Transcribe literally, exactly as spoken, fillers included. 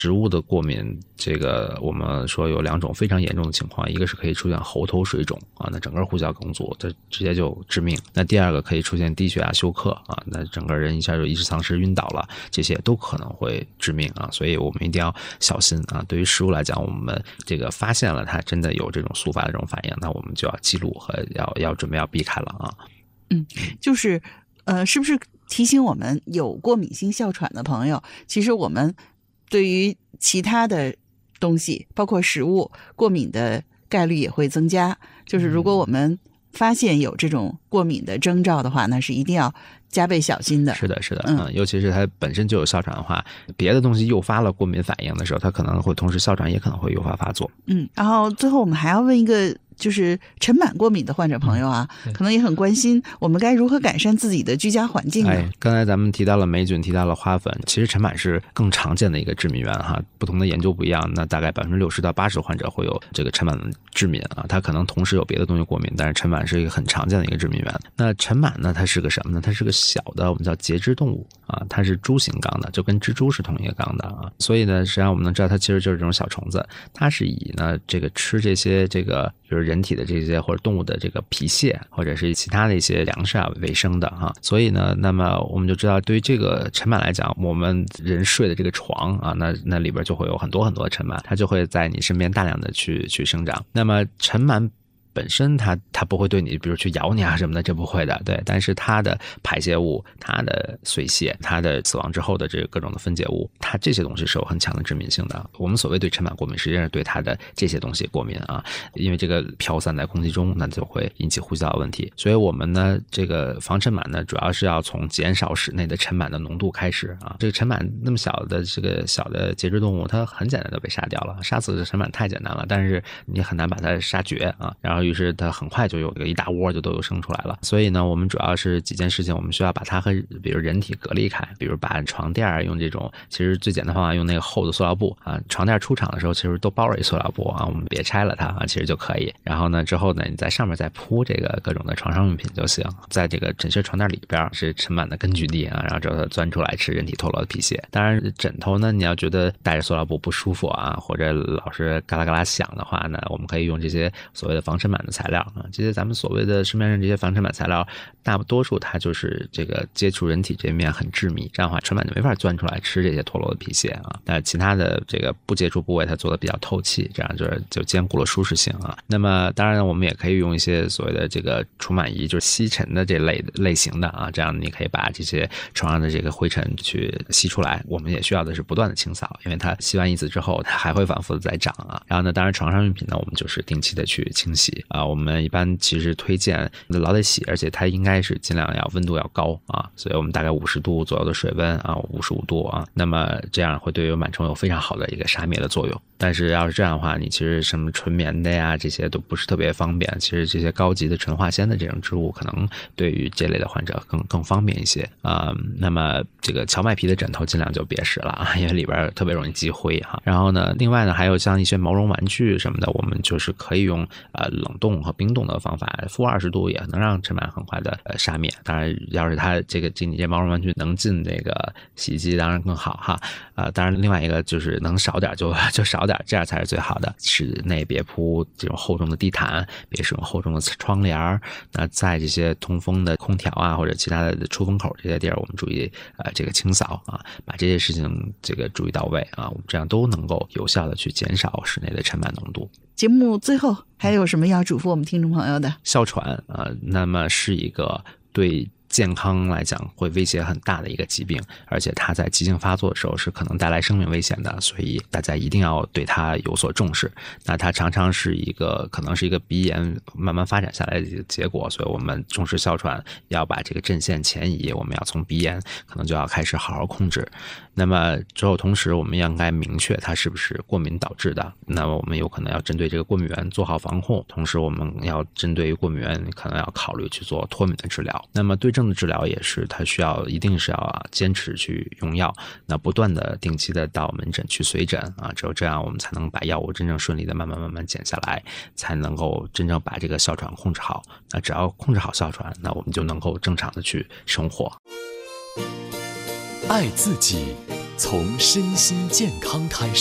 植物的过敏，这个我们说有两种非常严重的情况，一个是可以出现喉头水肿啊，那整个呼吸道梗阻，这直接就致命。那第二个可以出现低血压休克啊，那整个人一下就意识丧失、晕倒了，这些都可能会致命啊，所以我们一定要小心啊。对于食物来讲，我们这个发现了它真的有这种速发的这种反应，那我们就要记录和要要准备要避开了啊。 嗯，就是呃，是不是提醒我们有过敏性哮喘的朋友，其实我们对于其他的东西，包括食物过敏的概率也会增加。就是如果我们发现有这种过敏的征兆的话，那是一定要加倍小心的。 是的，是的，嗯，尤其是它本身就有哮喘的话，别的东西诱发了过敏反应的时候，它可能会同时哮喘也可能会诱发发作。 嗯，然后最后我们还要问一个，就是尘螨过敏的患者朋友啊，嗯、可能也很关心我们该如何改善自己的居家环境呢？ 哎，刚才咱们提到了霉菌，提到了花粉，其实尘螨是更常见的一个致敏源哈。不同的研究不一样，那大概百分之六十到八十患者会有这个尘螨致敏啊，它可能同时有别的东西过敏，但是尘螨是一个很常见的一个致敏源。那尘螨呢，它是个什么呢？它是个小的，我们叫节肢动物啊，它是蛛形纲的，就跟蜘蛛是同一个纲的啊。所以呢，实际上我们能知道它其实就是这种小虫子，它是以呢这个吃这些这个就是人体的这些或者动物的这个皮屑或者是其他的一些粮食啊为生的哈。所以呢，那么我们就知道，对于这个尘螨来讲，我们人睡的这个床啊，那那里边就会有很多很多的尘螨，它就会在你身边大量的去去生长。那么尘螨本身它它不会对你比如去咬你啊什么的，这不会的，对。但是它的排泄物、它的碎屑、它的死亡之后的这个各种的分解物，它这些东西是有很强的致mind性的。我们所谓对尘螨过敏，实际上是对它的这些东西过敏啊，因为这个飘散在空气中，那就会引起呼吸道问题。所以我们呢，这个防尘螨呢，主要是要从减少室内的尘螨的浓度开始啊。这个尘螨那么小的这个小的节肢动物，它很简单的被杀掉了，杀死的尘螨太简单了，但是你很难把它杀绝啊。然后于是它很快就有一大窝就都有生出来了。所以呢，我们主要是几件事情，我们需要把它和比如人体隔离开，比如把床垫用这种其实最简单的方法，用那个厚的塑料布啊，床垫出厂的时候其实都包着一塑料布啊，我们别拆了它啊，其实就可以。然后呢之后呢，你在上面再铺这个各种的床上用品就行。在这个枕屑床垫里边是尘螨的根据地啊，然后之后它钻出来吃人体脱落的皮屑。当然枕头呢，你要觉得带着塑料布不舒服啊，或者老是嘎啦嘎啦响的话呢，我们可以用这些所谓的防尘螨的材料啊。这些咱们所谓的市面上这些防尘螨材料，大多数它就是这个接触人体这面很致密，这样的话尘螨就没法钻出来吃这些脱落的皮屑啊。那其他的这个不接触部位它做的比较透气，这样就是就兼顾了舒适性啊。那么当然我们也可以用一些所谓的这个除螨仪，就是吸尘的这类类型的啊，这样你可以把这些床上的这个灰尘去吸出来。我们也需要的是不断的清扫，因为它吸完一次之后它还会反复的再长啊。然后呢，当然床上用品呢，我们就是定期的去清洗啊。我们一般其实推荐老得洗，而且它应该是尽量要温度要高啊，所以我们大概五十度左右的水温啊，五十五度啊，那么这样会对于螨虫有非常好的一个杀灭的作用。但是要是这样的话，你其实什么纯棉的呀，这些都不是特别方便。其实这些高级的纯化纤的这种织物，可能对于这类的患者更更方便一些啊、呃。那么这个荞麦皮的枕头尽量就别使了啊，因为里边特别容易积灰哈。然后呢，另外呢，还有像一些毛绒玩具什么的，我们就是可以用呃冷冻和冰冻的方法，负二十度也能让尘螨很快的呃杀灭。当然，要是它这个这你这毛绒玩具能进这个洗衣机，当然更好哈。啊、呃，当然另外一个就是能少点就就少点，这样才是最好的。室内别铺这种厚重的地毯，别使用厚重的窗帘。那在这些通风的空调啊或者其他的出风口这些地儿，我们注意呃这个清扫啊，把这些事情这个注意到位啊，我们这样都能够有效的去减少室内的尘螨浓度。 节目最后还有什么要嘱咐我们听众朋友的？ 哮喘啊、呃，那么是一个对健康来讲会威胁很大的一个疾病，而且它在急性发作的时候是可能带来生命危险的，所以大家一定要对它有所重视。那它常常是一个可能是一个鼻炎慢慢发展下来的结果，所以我们重视哮喘要把这个阵线前移，我们要从鼻炎可能就要开始好好控制。那么之后同时我们应该明确它是不是过敏导致的，那么我们有可能要针对这个过敏源做好防控，同时我们要针对于过敏源可能要考虑去做脱敏的治疗。那么对症的治疗也是它需要一定是要坚持去用药，那不断的定期的到门诊去随诊啊，只有这样我们才能把药物真正顺利的慢慢慢慢减下来，才能够真正把这个哮喘控制好。那只要控制好哮喘，那我们就能够正常的去生活。 爱自己， 从身心健康开始。